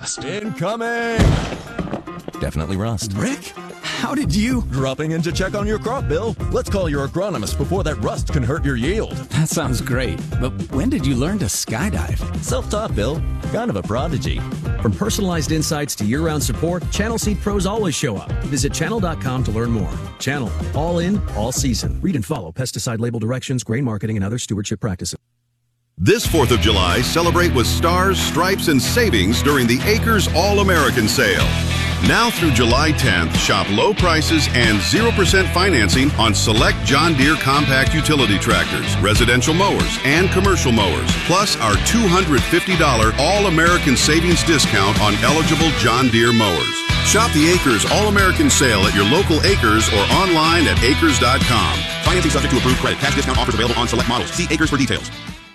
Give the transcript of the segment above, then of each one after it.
rust. Incoming! Definitely rust. Rick, how did you... Dropping in to check on your crop, Bill. Let's call your agronomist before that rust can hurt your yield. That sounds great, but when did you learn to skydive? Self-taught, Bill. Kind of a prodigy. From personalized insights to year-round support, Channel Seed pros always show up. Visit channel.com to learn more. Channel, all in, all season. Read and follow pesticide label directions, grain marketing, and other stewardship practices. This 4th of July, celebrate with stars, stripes, and savings during the Acres All-American Sale. Now through July 10th, shop low prices and 0% financing on select John Deere compact utility tractors, residential mowers, and commercial mowers, plus our $250 All-American Savings discount on eligible John Deere mowers. Shop the Acres All-American Sale at your local Acres or online at acres.com. Financing subject to approved credit. Cash discount offers available on select models. See Acres for details.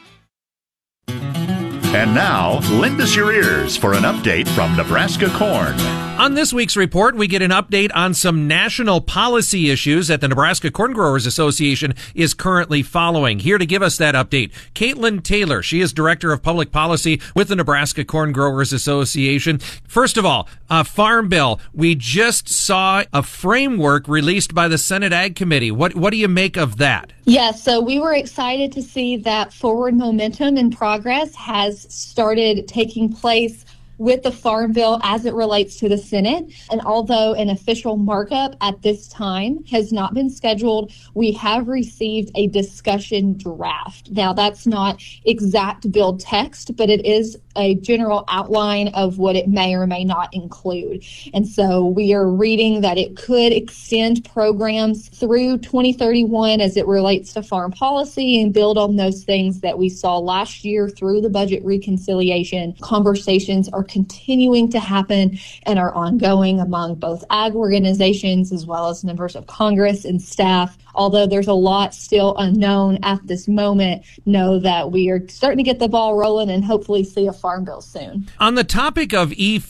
And now, lend us your ears for an update from Nebraska Corn. On this week's report, we get an update on some national policy issues that the Nebraska Corn Growers Association is currently following. Here to give us that update, Caitlin Taylor. She is Director of Public Policy with the Nebraska Corn Growers Association. First of all, Farm Bill. We just saw a framework released by the Senate Ag Committee. What do you make of that? Yes, so we were excited to see that forward momentum and progress has started taking place with the Farm Bill as it relates to the Senate. And although an official markup at this time has not been scheduled, we have received a discussion draft. Now, that's not exact bill text, but it is a general outline of what it may or may not include. And so we are reading that it could extend programs through 2031 as it relates to farm policy and build on those things that we saw last year through the budget reconciliation. Conversations are continuing to happen and are ongoing among both ag organizations as well as members of Congress and staff. Although there's a lot still unknown at this moment, know that we are starting to get the ball rolling and hopefully see a farm bill soon. On the topic of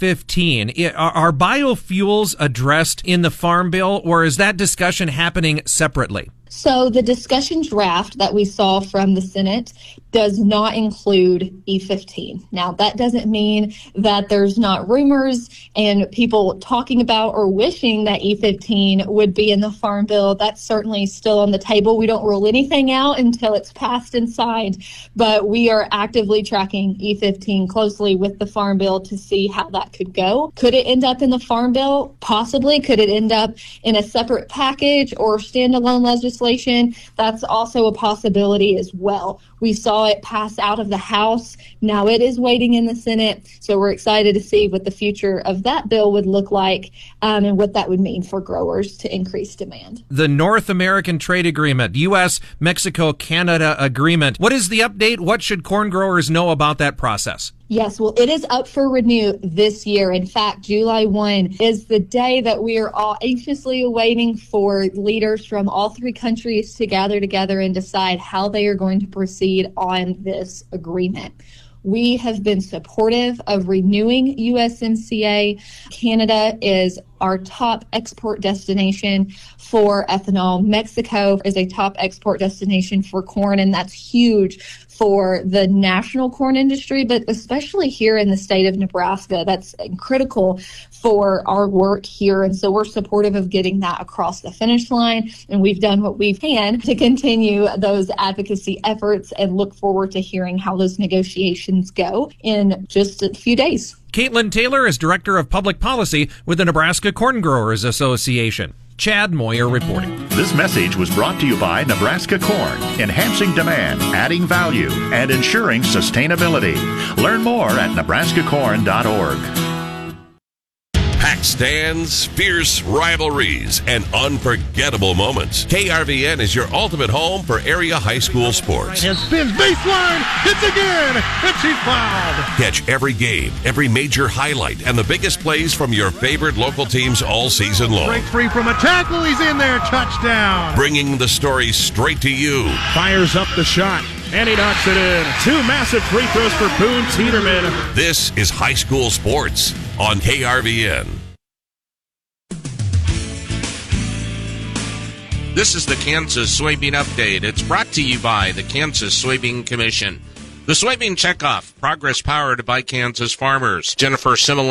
E15, are biofuels addressed in the Farm Bill, or is that discussion happening separately? So the discussion draft that we saw from the Senate does not include E15. Now, that doesn't mean that there's not rumors and people talking about or wishing that E15 would be in the Farm Bill. That's certainly still on the table. We don't rule anything out until it's passed and signed, but we are actively tracking E15 closely with the Farm Bill to see how that could go. Could it end up in the Farm Bill? Possibly. Could it end up in a separate package or standalone legislation? That's also a possibility as well. We saw it pass out of the House. Now it is waiting in the Senate. So we're excited to see what the future of that bill would look like and what that would mean for growers to increase demand. The North American Trade Agreement, U.S., Mexico, Canada agreement. What is the update? What should corn growers know about that process? Yes, well, it is up for renew this year. In fact, July 1 is the day that we are all anxiously awaiting for leaders from all three countries to gather together and decide how they are going to proceed on this agreement. We have been supportive of renewing USMCA. Canada is our top export destination for ethanol. Mexico is a top export destination for corn, and that's huge for the national corn industry, but especially here in the state of Nebraska. That's critical for our work here, and so we're supportive of getting that across the finish line, and we've done what we can to continue those advocacy efforts and look forward to hearing how those negotiations go in just a few days. Caitlin Taylor is Director of Public Policy with the Nebraska Corn Growers Association. Chad Moyer reporting. This message was brought to you by Nebraska Corn, enhancing demand, adding value, and ensuring sustainability. Learn more at nebraskacorn.org. Packed stands, fierce rivalries, and unforgettable moments. KRVN is your ultimate home for area high school sports. And spins baseline, hits again, and she's fouled. Catch every game, every major highlight, and the biggest plays from your favorite local teams all season long. Breaks free from a tackle, he's in there, touchdown. Bringing the story straight to you. Fires up the shot, and he knocks it in. Two massive free throws for Boone Teeterman. This is high school sports on KRVN. This is the Kansas Soybean Update. It's brought to you by the Kansas Soybean Commission. The Soybean Checkoff, progress powered by Kansas farmers. Jennifer Simmelin